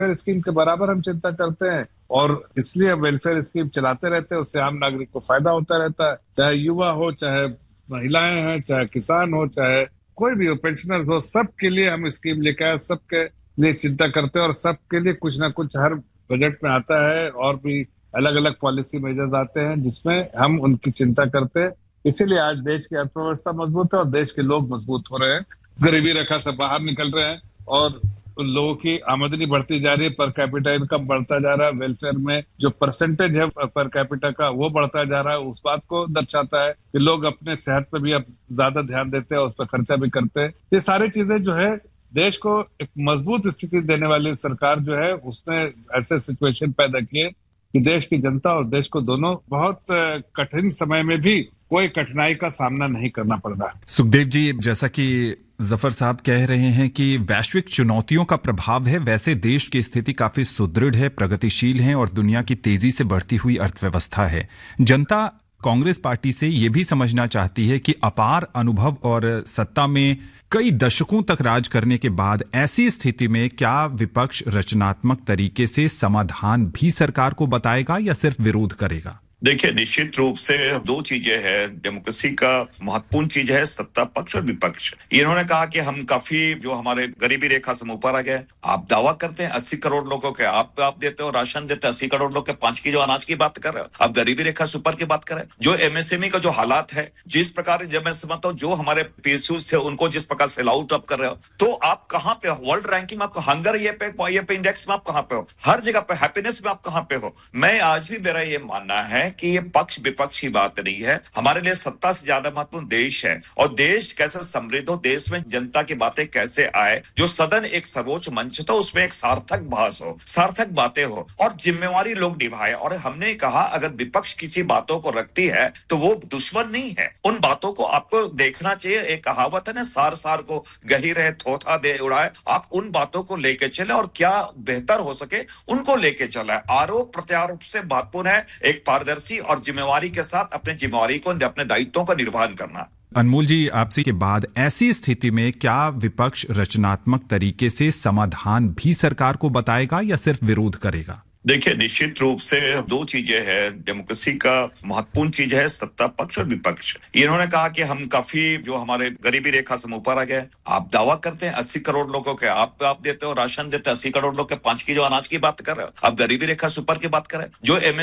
Welfare scheme के बराबर हम चिंता करते हैं और इसलिए वेलफेयर स्कीम चलाते रहते हैं। उससे आम नागरिक को फायदा होता रहता है, चाहे युवा हो, चाहे महिलाएं हैं, चाहे किसान हो, चाहे कोई भी हो, पेंशनर हो, सबके लिए हम स्कीम लेकर आए, सबके लिए चिंता करते हैं और सबके लिए कुछ ना कुछ हर बजट में आता है और भी अलग अलग पॉलिसी मेजर्स आते हैं जिसमें हम उनकी चिंता करते हैं। इसीलिए आज देश की अर्थव्यवस्था मजबूत है और देश के लोग मजबूत हो रहे हैं, गरीबी रेखा से बाहर निकल रहे हैं और लोगों की आमदनी बढ़ती जा रही है, पर कैपिटा इनकम बढ़ता जा रहा है, वेलफेयर में जो परसेंटेज है पर कैपिटा का वो बढ़ता जा रहा है। उस बात को दर्शाता है कि लोग अपने सेहत पर भी अब ज्यादा ध्यान देते हैं, उस पर खर्चा भी करते हैं। ये सारी चीजें जो है देश को एक मजबूत स्थिति देने वाली सरकार जो है उसने ऐसे सिचुएशन पैदा किए कि देश की जनता और देश को दोनों बहुत कठिन समय में भी कोई कठिनाई का सामना नहीं करना पड़ रहा। सुखदेव जी, जैसा कि जफर साहब कह रहे हैं कि वैश्विक चुनौतियों का प्रभाव है, वैसे देश की स्थिति काफी सुदृढ़ है, प्रगतिशील है और दुनिया की तेजी से बढ़ती हुई अर्थव्यवस्था है। जनता कांग्रेस पार्टी से ये भी समझना चाहती है कि अपार अनुभव और सत्ता में कई दशकों तक राज करने के बाद ऐसी स्थिति में क्या विपक्ष रचनात्मक तरीके से समाधान भी सरकार को बताएगा या सिर्फ विरोध करेगा? देखिए, निश्चित रूप से दो चीजें हैं। डेमोक्रेसी का महत्वपूर्ण चीज है सत्ता पक्ष और विपक्ष। इन्होंने कहा कि हम काफी जो हमारे गरीबी रेखा से ऊपर आ गए। आप दावा करते हैं 80 करोड़ लोगों के आप देते हो, राशन देते हैं 80 करोड़ लोग के 5 किलो अनाज की बात कर रहे हो, आप गरीबी रेखा से ऊपर की बात करें। जो एमएसएमई का जो हालात है, जिस प्रकार जब मैं समझता हूँ जो हमारे पीएसयूज थे उनको जिस प्रकार सेल आउट आप कर रहे हो, तो आप कहाँ पे हो वर्ल्ड रैंकिंग में? आपको हंगर ये पे इंडेक्स में आप कहाँ पे हो? हर जगह पे हैप्पीनेस में आप कहाँ पे हो? मैं आज भी मेरा ये मानना है कि ये पक्ष विपक्ष की बात नहीं है। हमारे लिए सत्ता से ज्यादा महत्वपूर्ण देश है और देश कैसे समृद्ध हो, देश में जनता की बातें कैसे आए, जो सदन एक सर्वोच्च मंच था उसमें एक सार्थक भाष हो, सार्थक बातें हो और जिम्मेवारी लोग निभाए। और हमने कहा अगर विपक्ष किसी बातों को रखती है तो वो दुश्मन नहीं है, उन बातों को आपको देखना चाहिए। एक कहावत है ना, सार सार को गही रहे थोथा दे उड़ाए। आप उन बातों को लेके चले और क्या बेहतर हो सके उनको लेके चला। आरोप प्रत्यारोप से महत्वपूर्ण है एक पारदर्शी और जिम्मेवारी के साथ अपने जिम्मेवारी को, अपने दायित्वों का निर्वहन करना। अनमोल जी, आपसे के बाद ऐसी स्थिति में क्या विपक्ष रचनात्मक तरीके से समाधान भी सरकार को बताएगा या सिर्फ विरोध करेगा? देखिए, निश्चित रूप से दो चीजें हैं। डेमोक्रेसी का महत्वपूर्ण चीज है सत्ता पक्ष और विपक्ष। इन्होंने कहा कि हम काफी जो हमारे गरीबी रेखा से ऊपर आ गए। आप दावा करते हैं 80 करोड़ लोगों के आप देते हो, राशन देते हैं 80 करोड़ लोग के 5 किलो अनाज की बात कर रहे हो, आप गरीबी रेखा से ऊपर की बात कर रहे हो। जो